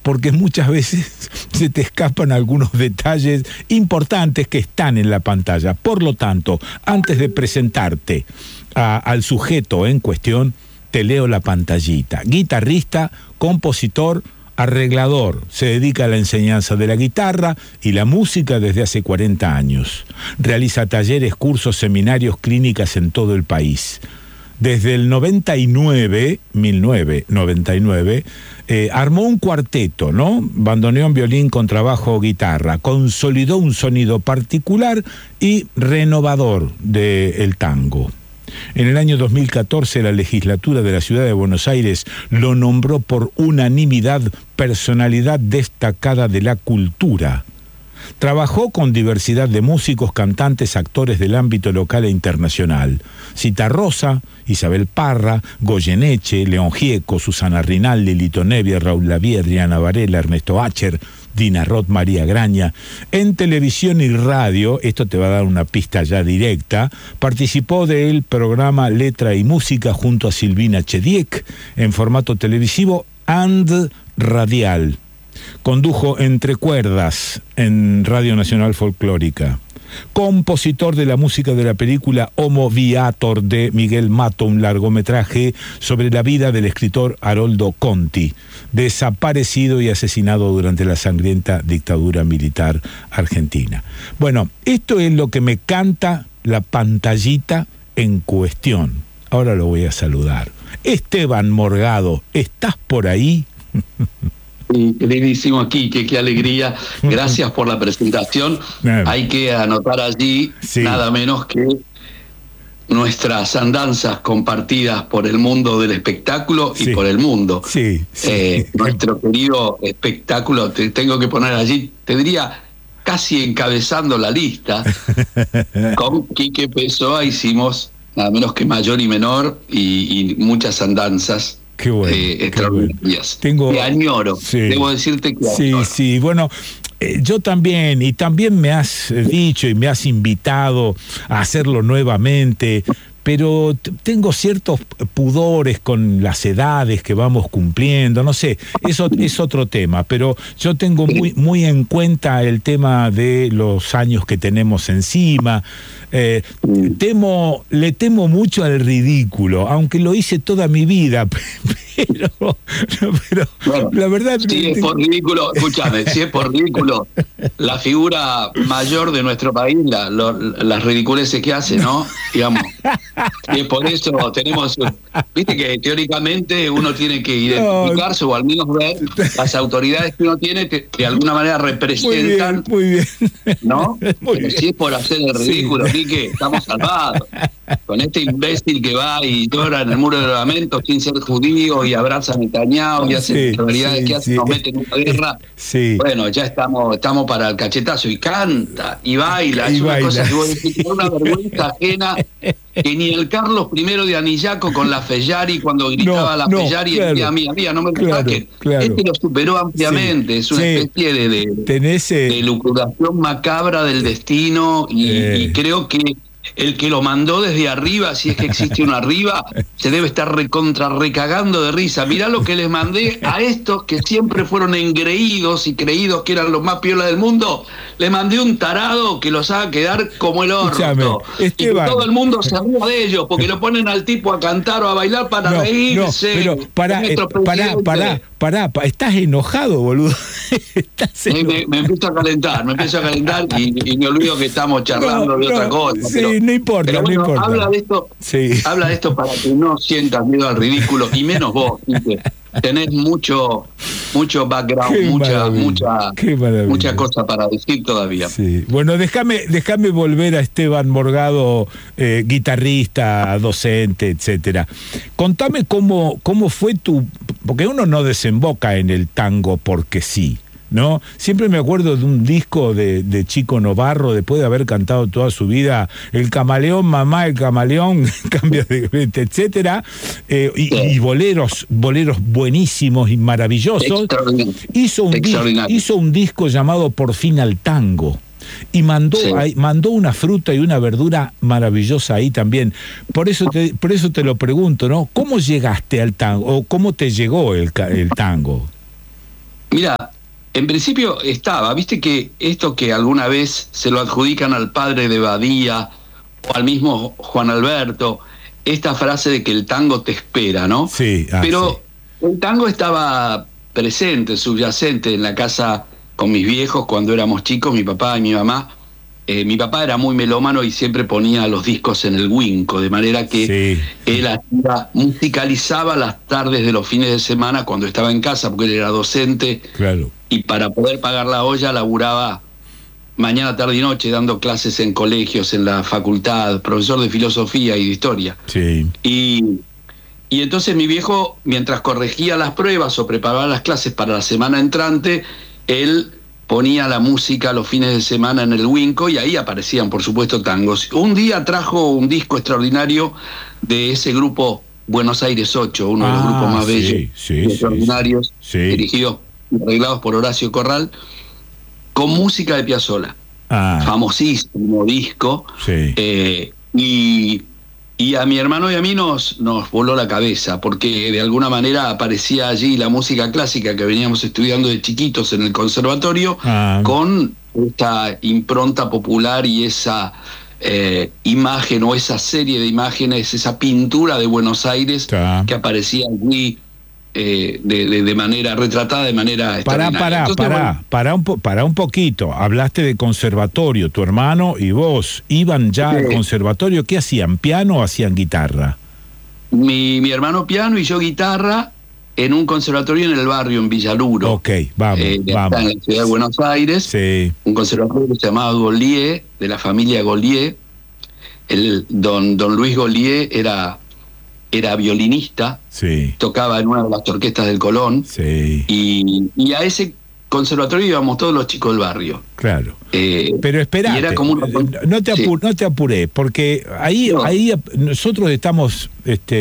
porque muchas veces se te escapan algunos detalles importantes que están en la pantalla. Por lo tanto, antes de presentarte al sujeto en cuestión, te leo la pantallita. Guitarrista, compositor, arreglador, se dedica a la enseñanza de la guitarra y la música desde hace 40 años. Realiza talleres, cursos, seminarios, clínicas en todo el país. Desde el 1999, armó un cuarteto, ¿no? Bandoneón, violín, contrabajo, guitarra. Consolidó un sonido particular y renovador del tango. En el año 2014, la legislatura de la Ciudad de Buenos Aires lo nombró por unanimidad personalidad destacada de la cultura. Trabajó con diversidad de músicos, cantantes, actores del ámbito local e internacional. Citarrosa, Isabel Parra, Goyeneche, León Gieco, Susana Rinaldi, Lito Nevia, Raúl Lavie, Adriana Varela, Ernesto Acher, Dina Roth, María Graña. En televisión y radio, esto te va a dar una pista ya directa, participó del programa Letra y Música junto a Silvina Chediek en formato televisivo and radial. Condujo Entre Cuerdas en Radio Nacional Folclórica. Compositor de la música de la película Homo Viator de Miguel Mato, un largometraje sobre la vida del escritor Haroldo Conti, desaparecido y asesinado durante la sangrienta dictadura militar argentina. Bueno, esto es lo que me canta la pantallita en cuestión. Ahora lo voy a saludar. Esteban Morgado, ¿estás por ahí? Queridísimo Quique, qué alegría. Gracias por la presentación. Hay que anotar allí nada menos que nuestras andanzas compartidas por el mundo del espectáculo y por el mundo. Nuestro querido espectáculo, te tengo que poner allí, te diría casi encabezando la lista. Con Quique Pessoa hicimos nada menos que Mayor y Menor y muchas andanzas. Qué bueno, extraordinarias. Tengo... Te añoro, debo decirte que añoro. Sí, bueno, yo también, y también me has dicho y me has invitado a hacerlo nuevamente, pero tengo ciertos pudores con las edades que vamos cumpliendo, no sé, eso es otro tema, pero yo tengo muy en cuenta el tema de los años que tenemos encima. Le temo mucho al ridículo, aunque lo hice toda mi vida, pero bueno, la verdad... Si es por ridículo, escúchame, si es por ridículo, la figura mayor de nuestro país, las ridiculeces que hace, ¿no? Digamos, y por eso tenemos... Viste que teóricamente uno tiene que identificarse o al menos ver las autoridades que uno tiene que de alguna manera representan... Muy bien. ¿No? Pero si es por hacer el ridículo, que estamos salvados. Con este imbécil que va y llora en el muro de lamento sin ser judío y abraza a Netanyahu y hace barbaridades que hace, nos mete en una guerra. Bueno, ya estamos para el cachetazo y canta y baila. Es una cosa que vos decís, una vergüenza ajena que ni el Carlos I de Anillaco con la Fellari cuando gritaba la Fellari y decía mía, no me lo saquen. Este lo superó ampliamente, es una especie de lucubración macabra del destino y creo que el que lo mandó desde arriba, si es que existe uno arriba, se debe estar recagando de risa. Mirá lo que les mandé a estos que siempre fueron engreídos y creídos que eran los más piola del mundo. Le mandé un tarado que los haga quedar como el orto. Y que todo el mundo se ríe de ellos, porque lo ponen al tipo a cantar o a bailar para reírse. No, pero pará, estás enojado, boludo. Me empiezo a calentar y me olvido que estamos charlando de otra cosa. No importa, pero bueno, no importa. Habla de esto para que no sientas miedo al ridículo, y menos vos, ¿viste? Tenés mucho background, mucha cosa para decir todavía. Bueno, déjame volver a Esteban Morgado, guitarrista, docente, etcétera. Contame cómo fue porque uno no desemboca en el tango porque sí, ¿no? Siempre me acuerdo de un disco de Chico Novarro, después de haber cantado toda su vida El Camaleón, Mamá, El Camaleón, cambia de etcétera, y boleros buenísimos y maravillosos. Hizo un disco llamado Por fin al tango. Y mandó una fruta y una verdura maravillosa ahí también. Por eso te lo pregunto, ¿no? ¿Cómo llegaste al tango? ¿O cómo te llegó el tango? Mira, en principio estaba, viste que esto que alguna vez se lo adjudican al padre de Badía o al mismo Juan Alberto, esta frase de que el tango te espera, ¿no? Sí. Pero el tango estaba presente, subyacente en la casa con mis viejos cuando éramos chicos, mi papá y mi mamá. Mi papá era muy melómano y siempre ponía los discos en el Winco, de manera que él musicalizaba las tardes de los fines de semana cuando estaba en casa, porque él era docente. Claro. Y para poder pagar la olla laburaba mañana, tarde y noche dando clases en colegios, en la facultad, profesor de filosofía y de historia. Sí. Y entonces mi viejo, mientras corregía las pruebas o preparaba las clases para la semana entrante, él ponía la música los fines de semana en el Winco y ahí aparecían, por supuesto, tangos. Un día trajo un disco extraordinario de ese grupo Buenos Aires 8, uno de los grupos más bellos, extraordinarios, dirigidos y arreglados por Horacio Corral, con música de Piazzolla. Famosísimo disco. Y a mi hermano y a mí nos voló la cabeza, porque de alguna manera aparecía allí la música clásica que veníamos estudiando de chiquitos en el conservatorio, con esta impronta popular y esa imagen o esa serie de imágenes, esa pintura de Buenos Aires que aparecía allí de manera retratada, de manera extraordinaria. Para un poquito. Hablaste de conservatorio, tu hermano y vos iban ya al conservatorio. ¿Qué hacían? ¿Piano o hacían guitarra? Mi hermano piano y yo guitarra en un conservatorio en el barrio, en Villaluro. Ok, vamos. En la ciudad de Buenos Aires. Un conservatorio que se llamaba Golié, de la familia Golié. Don Luis Golié era violinista, tocaba en una de las orquestas del Colón, y a ese conservatorio íbamos todos los chicos del barrio. Claro. Pero esperate, no te apuré, porque ahí nosotros estamos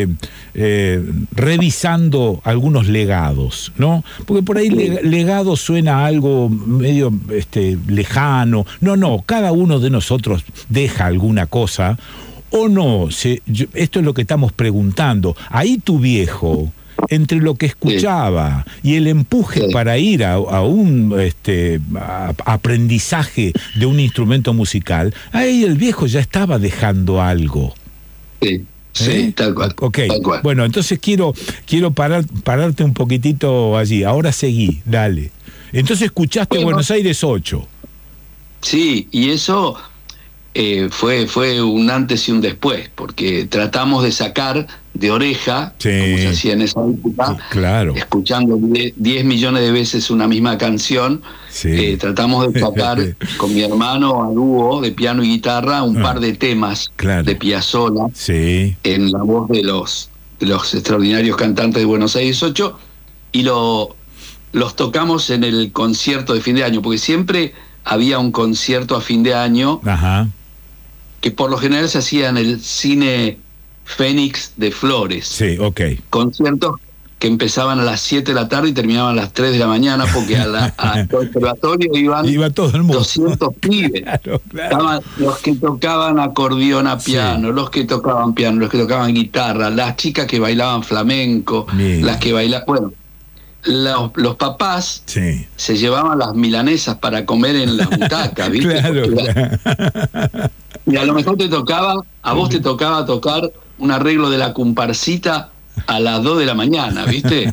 revisando algunos legados, ¿no? Porque por ahí legado suena a algo medio lejano. No, cada uno de nosotros deja alguna cosa. ¿O no? Esto es lo que estamos preguntando. Ahí tu viejo, entre lo que escuchaba y el empuje para ir a un aprendizaje de un instrumento musical, ahí el viejo ya estaba dejando algo. Sí, tal cual. Ok, tal cual. Bueno, entonces quiero pararte un poquitito allí. Ahora seguí, dale. Entonces escuchaste Buenos Aires 8. Sí, y eso... fue un antes y un después, porque tratamos de sacar de oreja, como se hacía en esa época, escuchando 10 millones de veces una misma canción, tratamos de sacar con mi hermano a dúo de piano y guitarra un par de temas de Piazzolla en la voz de los extraordinarios cantantes de Buenos Aires 8, y los tocamos en el concierto de fin de año, porque siempre había un concierto a fin de año que por lo general se hacía en el Cine Fénix de Flores. Conciertos que empezaban a las 7 de la tarde y terminaban a las 3 de la mañana, porque al conservatorio iba todo el mundo. 200 pibes. Estaban los que tocaban acordeón a piano, los que tocaban piano, los que tocaban guitarra, las chicas que bailaban flamenco, las que bailaban... Bueno, los papás se llevaban las milanesas para comer en la butaca, ¿viste? Y a lo mejor vos te tocaba tocar un arreglo de la comparsita a las 2 de la mañana, ¿viste?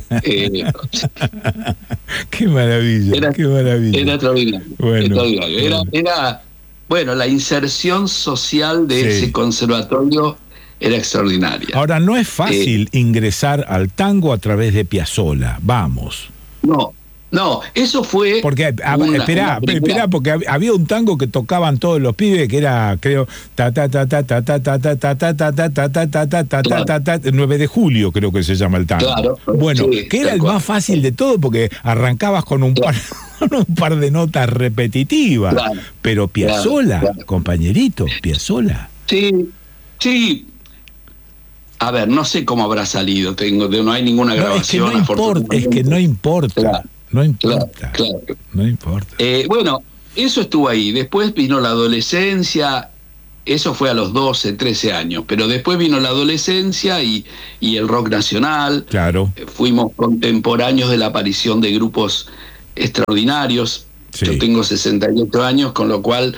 Qué maravilla, qué maravilla. Era extraordinario. Era la inserción social de ese conservatorio era extraordinaria. Ahora, no es fácil ingresar al tango a través de Piazzolla, vamos. No, eso fue... Porque, esperá, porque había un tango que tocaban todos los pibes, que era, creo, 9 de julio, creo que se llama el tango. Bueno, que era el más fácil de todo, porque arrancabas con un par de notas repetitivas. Pero Piazzolla, compañerito, Piazzolla. Sí. A ver, no sé cómo habrá salido, no hay ninguna grabación. Es que no importa. No importa. Bueno, eso estuvo ahí. Después vino la adolescencia, eso fue a los 12, 13 años, pero después vino la adolescencia y el rock nacional. Fuimos contemporáneos de la aparición de grupos extraordinarios. Sí. Yo tengo 68 años, con lo cual,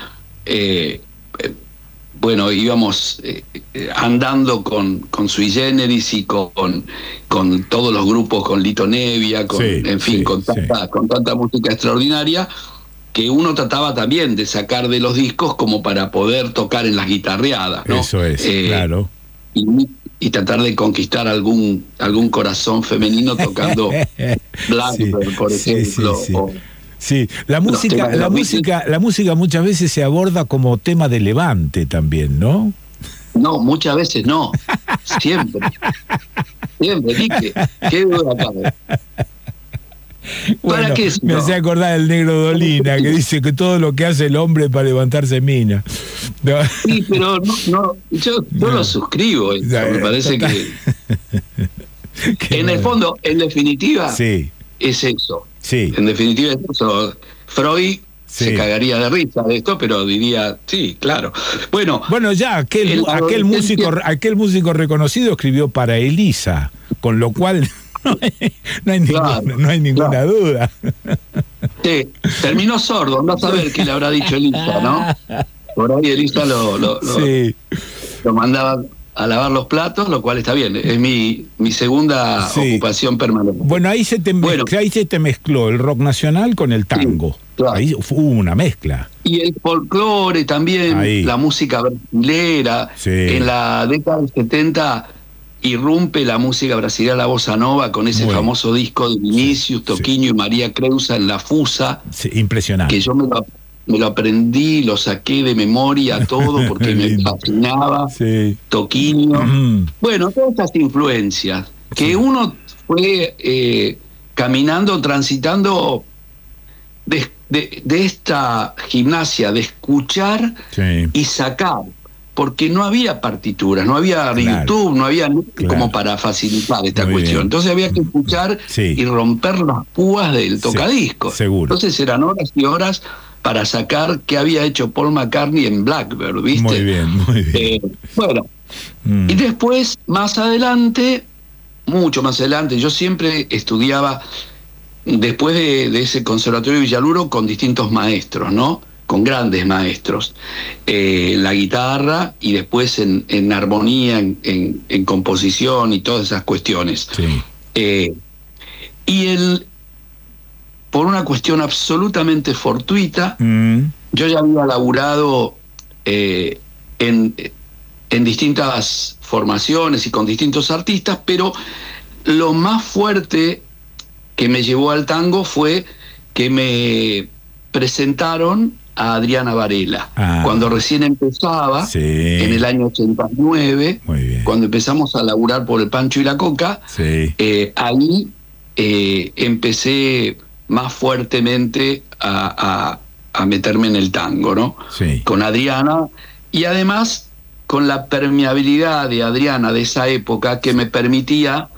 bueno, íbamos andando con Sui Generis y con todos los grupos, con Lito Nevia, en fin, con tanta música extraordinaria, que uno trataba también de sacar de los discos como para poder tocar en las guitarreadas, ¿no? Eso es, claro. Y tratar de conquistar algún corazón femenino tocando Blackbird, por ejemplo. Sí, la música muchas veces se aborda como tema de levante también, ¿no? No, muchas veces no. Siempre. Siempre, Quique. Qué duda cabe. Bueno, me hace acordar del Negro Dolina, que dice que todo lo que hace el hombre para levantarse mina. No. Sí, pero yo lo suscribo. Me parece que en el fondo, en definitiva, es eso. Sí. En definitiva es eso. Freud se cagaría de risa de esto, pero diría, sí, claro. Bueno, ya aquel músico reconocido escribió para Elisa, con lo cual no hay ninguna duda. Sí, terminó sordo, no a saber qué le habrá dicho Elisa, ¿no? Por ahí Elisa lo mandaba a lavar los platos, lo cual está bien, es mi segunda ocupación permanente. Bueno, ahí se te mezcló el rock nacional con el tango. Sí, claro. Ahí hubo una mezcla. Y el folclore también, la música brasileña. En la década del 70 irrumpe la música brasileña, la bossa nova, con ese famoso disco de Vinicius, Toquinho y María Creusa en La Fusa. Sí, impresionante. Que yo me lo aprendí, lo saqué de memoria todo porque me fascinaba. Toquinho. Bueno, todas estas influencias que uno fue caminando, transitando de esta gimnasia de escuchar y sacar, porque no había partituras, no había YouTube, no había como para facilitar esta cuestión. Entonces había que escuchar y romper las púas del tocadiscos. Seguro. Entonces eran horas y horas para sacar qué había hecho Paul McCartney en Blackbird, ¿viste? Muy bien. Bueno, y después, más adelante, mucho más adelante, yo siempre estudiaba, después de ese conservatorio de Villaluro, con distintos maestros, ¿no? Con grandes maestros, en la guitarra y después en armonía, en composición y todas esas cuestiones. Por una cuestión absolutamente fortuita, yo ya había laburado en distintas formaciones y con distintos artistas, pero lo más fuerte que me llevó al tango fue que me presentaron a Adriana Varela, cuando recién empezaba, en el año 89, cuando empezamos a laburar por el Pancho y la Coca, ahí empecé más fuertemente a meterme en el tango, ¿no? Con Adriana, y además con la permeabilidad de Adriana de esa época, que me permitía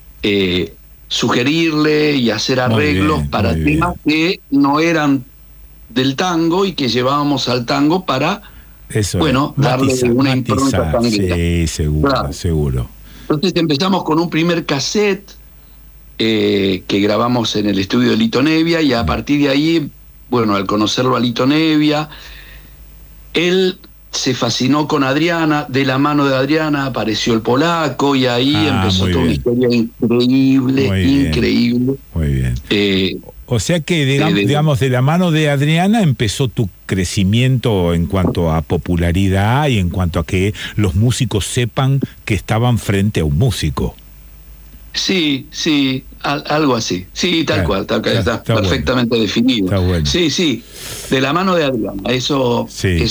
sugerirle y hacer arreglos para temas que no eran del tango y que llevábamos al tango para darle una impronta tanguera. Sí, seguro. Entonces empezamos con un primer cassette que grabamos en el estudio de Lito Nevia, y a partir de ahí, bueno, al conocerlo a Lito Nevia, él se fascinó con Adriana, de la mano de Adriana apareció el polaco, y ahí empezó toda una historia increíble. Muy bien. O sea que, digamos, de la mano de Adriana empezó tu crecimiento en cuanto a popularidad y en cuanto a que los músicos sepan que estaban frente a un músico. Sí, algo así. Sí, tal cual, está perfectamente definido. Está bueno. Sí, de la mano de Adriana. Eso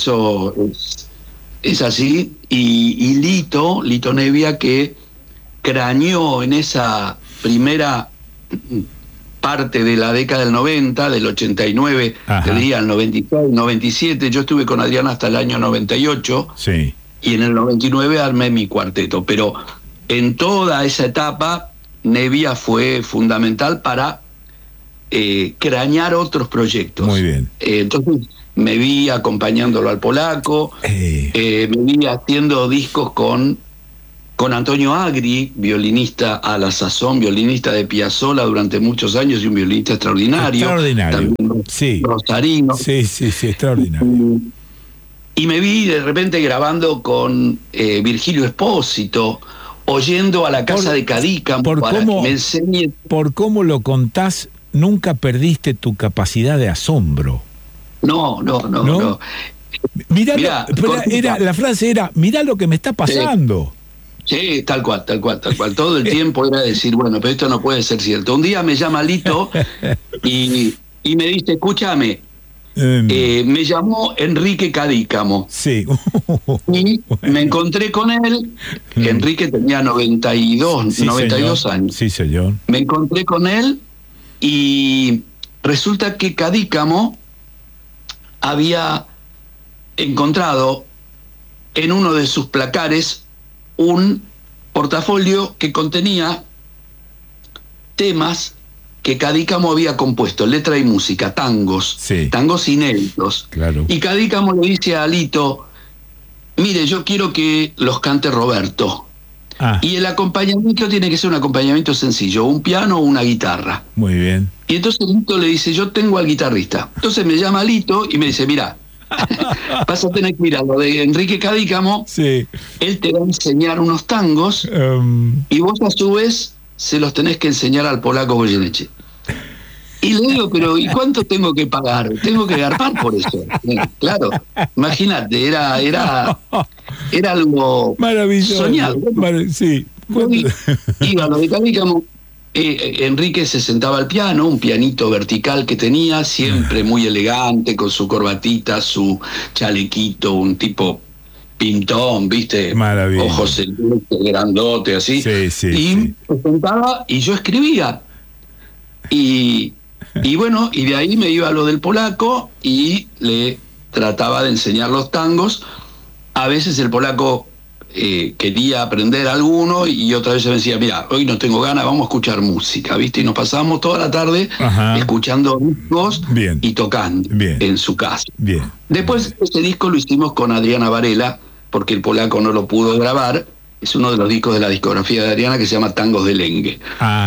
es así. Y Lito Nevia, que craneó en esa primera parte de la década del 90, del 89, te diría el 96, 97. Yo estuve con Adriana hasta el año 98. Y en el 99 armé mi cuarteto. Pero en toda esa etapa, Nevia fue fundamental para cranear otros proyectos. Muy bien. Entonces me vi acompañándolo al polaco, me vi haciendo discos con con Antonio Agri, violinista a la sazón, violinista de Piazzolla durante muchos años y un violinista extraordinario. Extraordinario, también sí. Rosarino. Sí, extraordinario. Y me vi de repente grabando con Virgilio Espósito, oyendo a la casa de Cadícamo para que me enseñe. Por cómo lo contás, nunca perdiste tu capacidad de asombro. No. Mirá, la frase era, mirá lo que me está pasando. Sí, tal cual. Todo el tiempo era decir, bueno, pero esto no puede ser cierto. Un día me llama Lito y me dice, escúchame, me llamó Enrique Cadícamo. Sí. Y me encontré con él. Enrique tenía 92 años. Sí, señor. Me encontré con él y resulta que Cadícamo había encontrado en uno de sus placares un portafolio que contenía temas que Cadícamo había compuesto, letra y música, tangos inéditos. Claro. Y Cadícamo le dice a Lito, mire, yo quiero que los cante Roberto. Y el acompañamiento tiene que ser un acompañamiento sencillo, un piano o una guitarra. Muy bien. Y entonces Lito le dice, yo tengo al guitarrista. Entonces me llama Lito y me dice, mira, vas a tener que ir a lo de Enrique Cadícamo, él te va a enseñar unos tangos y vos a su vez se los tenés que enseñar al polaco Goyeneche. Y le digo, pero ¿y cuánto tengo que pagar? Tengo que garpar por eso. Claro, imagínate, era algo maravilloso, soñado. Sí. Iba a lo de Cadícamo. Enrique se sentaba al piano, un pianito vertical que tenía, siempre muy elegante, con su corbatita, su chalequito, un tipo pintón, ¿viste? Maravilloso. Ojos celestes, grandote, así. Sí, se sentaba y yo escribía. Y bueno, y de ahí me iba a lo del polaco y le trataba de enseñar los tangos. A veces el polaco quería aprender alguno y otra vez me decía, mira, hoy no tengo ganas, vamos a escuchar música, ¿viste? Y nos pasábamos toda la tarde escuchando discos y tocando en su casa. Después ese disco lo hicimos con Adriana Varela, porque el polaco no lo pudo grabar. Es uno de los discos de la discografía de Adriana que se llama Tangos de Lengue.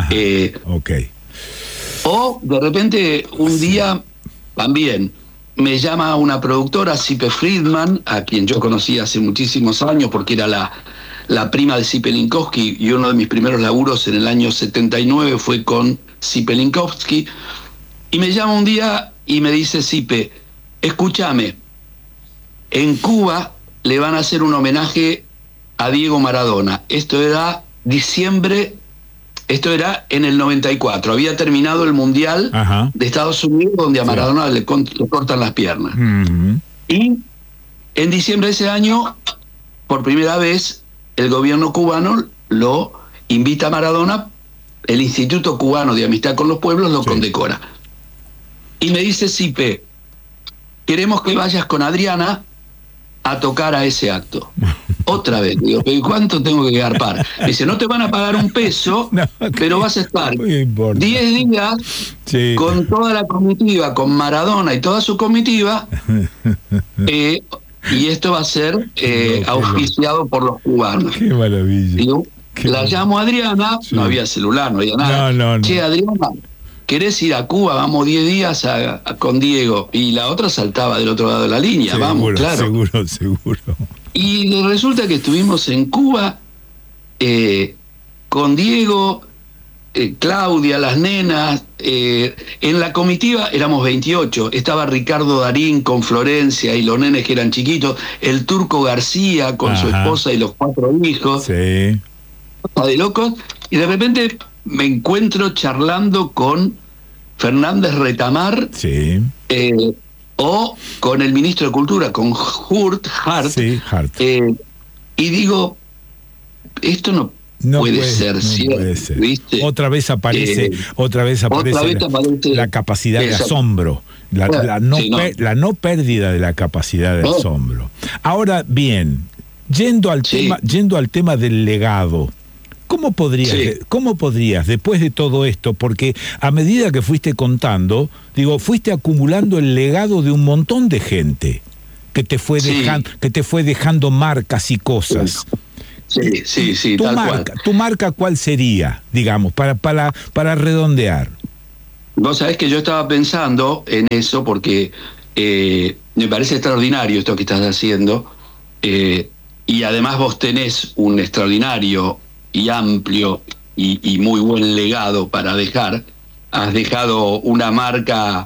O de repente un día también me llama una productora, Sipe Friedman, a quien yo conocí hace muchísimos años porque era la prima de Sipe Linkowski, y uno de mis primeros laburos en el año 79 fue con Sipe Linkowski. Y me llama un día y me dice, Sipe, escúchame, en Cuba le van a hacer un homenaje a Diego Maradona. Esto era en el 94. Había terminado el Mundial de Estados Unidos, donde a Maradona le cortan las piernas. Y en diciembre de ese año, por primera vez, el gobierno cubano lo invita a Maradona, el Instituto Cubano de Amistad con los Pueblos lo condecora. Y me dice, Sipe, queremos que vayas con Adriana a tocar a ese acto. Otra vez, digo, ¿pero cuánto tengo que garpar? Dice, no te van a pagar un peso, pero vas a estar 10 días con toda la comitiva, con Maradona y toda su comitiva, y esto va a ser auspiciado por los cubanos. ¡Qué maravilla! Digo, la llamo a Adriana, no había celular, no había nada. Che, Adriana, ¿querés ir a Cuba? Vamos 10 días con Diego. Y la otra saltaba del otro lado de la línea. Vamos, claro. Seguro. Y resulta que estuvimos en Cuba con Diego, Claudia, las nenas. En la comitiva éramos 28. Estaba Ricardo Darín con Florencia y los nenes que eran chiquitos. El Turco García con su esposa y los 4 hijos. De locos. Y de repente me encuentro charlando con Fernández Retamar, o con el ministro de Cultura, con Hart. Y digo, esto no puede ser cierto, ¿viste? Otra vez aparece la capacidad de asombro, la no pérdida de la capacidad de asombro. Ahora bien, yendo al tema del legado, ¿cómo podrías, después de todo esto, porque a medida que fuiste contando, fuiste acumulando el legado de un montón de gente que te fue dejando marcas y cosas? Sí, tu tal marca, cual. ¿Tu marca cuál sería, digamos, para redondear? Vos sabés que yo estaba pensando en eso porque me parece extraordinario esto que estás haciendo, y además vos tenés un extraordinario y amplio y muy buen legado para dejar. Has dejado una marca,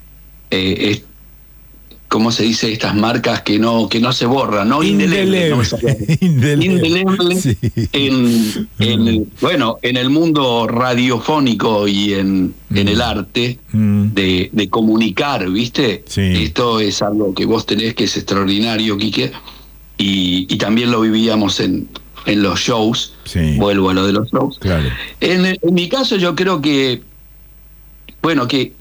¿cómo se dice? Estas marcas que no se borran, ¿no? Indeleble. Indeleble Sí. En el mundo radiofónico y en el arte de comunicar, ¿viste? Sí. Esto es algo que vos tenés que es extraordinario, Quique, y también lo vivíamos en los shows. Sí. Vuelvo a lo de los shows. Claro. En mi caso yo creo que, bueno, que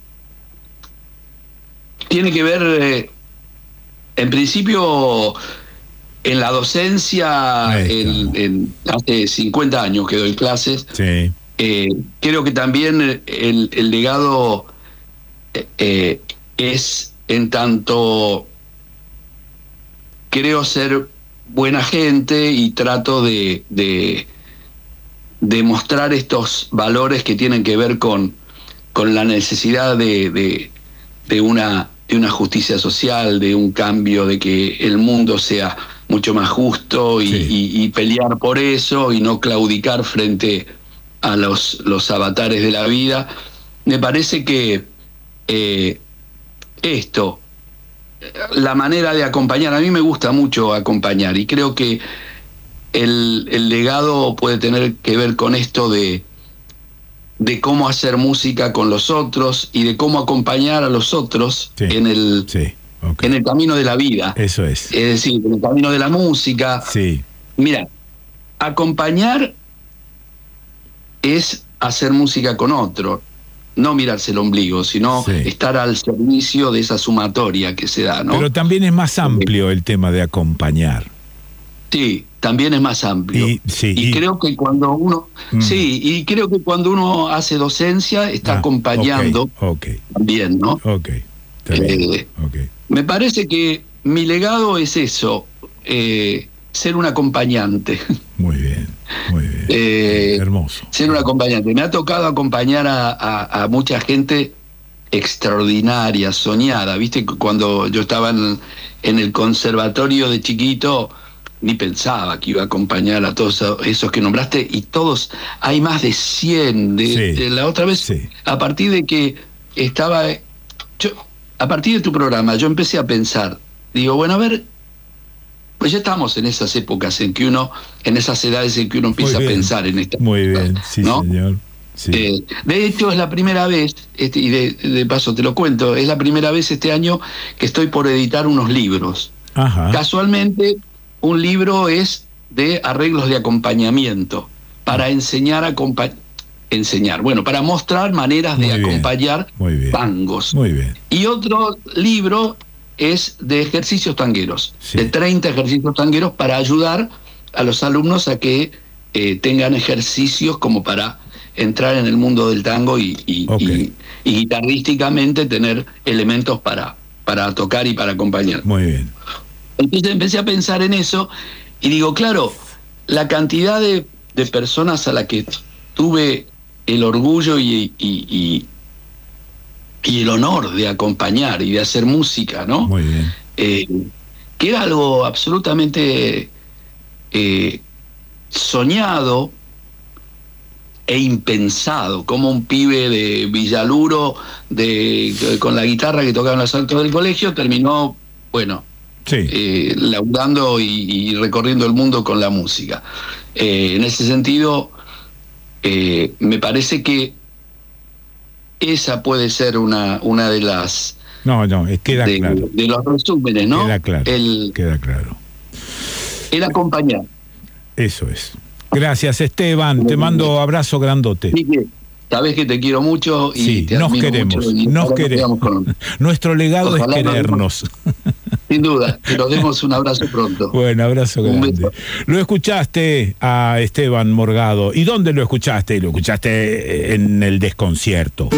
tiene que ver, en principio, en la docencia, hace 50 años que doy clases. Sí. Creo que también el legado es en tanto creo ser buena gente y trato de mostrar estos valores que tienen que ver con la necesidad de una justicia social, de un cambio, de que el mundo sea mucho más justo y pelear por eso y no claudicar frente a los avatares de la vida. Me parece que la manera de acompañar, a mí me gusta mucho acompañar y creo que el legado puede tener que ver con esto de cómo hacer música con los otros y de cómo acompañar a los otros en el camino de la vida. Eso es. Es decir, en el camino de la música. Sí. Mira, acompañar es hacer música con otro, no mirarse el ombligo, sino estar al servicio de esa sumatoria que se da, ¿no? Pero también es más amplio el tema de acompañar. Sí, también es más amplio. Y creo que cuando uno y creo que cuando uno hace docencia está acompañando también, ¿no? Me parece que mi legado es eso, ser un acompañante. Muy bien. Hermoso. Ser un acompañante. Me ha tocado acompañar a mucha gente extraordinaria, soñada. Viste, cuando yo estaba en el conservatorio de chiquito, ni pensaba que iba a acompañar a todos esos que nombraste, y todos, hay más de 100. De la otra vez, a partir de que a partir de tu programa, yo empecé a pensar, digo, bueno, a ver, pues ya estamos en esas épocas en esas edades en que uno empieza a pensar en esta. Muy bien, sí, ¿no? Señor. Sí. De hecho, es la primera vez, y de paso te lo cuento, es la primera vez este año que estoy por editar unos libros. Ajá. Casualmente, un libro es de arreglos de acompañamiento, para para mostrar maneras de acompañar tangos. Muy bien. Y otro libro es de ejercicios tangueros, de 30 ejercicios tangueros para ayudar a los alumnos a que tengan ejercicios como para entrar en el mundo del tango y guitarrísticamente tener elementos para tocar y para acompañar. Muy bien. Entonces empecé a pensar en eso y digo, claro, la cantidad de personas a la que tuve el orgullo y el honor de acompañar y de hacer música, ¿no? Muy bien. Que era algo absolutamente soñado e impensado, como un pibe de Villaluro con la guitarra que tocaba en los actos del colegio terminó, laudando y recorriendo el mundo con la música. En ese sentido, me parece que esa puede ser una de las... queda claro. De los resúmenes, ¿no? Queda claro. El acompañar. Eso es. Gracias, Esteban. Te mando abrazo grandote. Sí, sabes que te quiero mucho y te nos admiro queremos. mucho. Nos queremos. Nuestro legado es querernos. Sin duda, que nos demos un abrazo pronto. Bueno, abrazo grande. Lo escuchaste a Esteban Morgado. ¿Y dónde lo escuchaste? Lo escuchaste en el Desconcierto.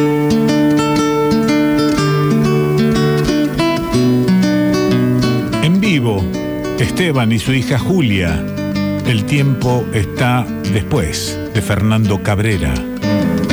En vivo, Esteban y su hija Julia El tiempo está después, de Fernando Cabrera.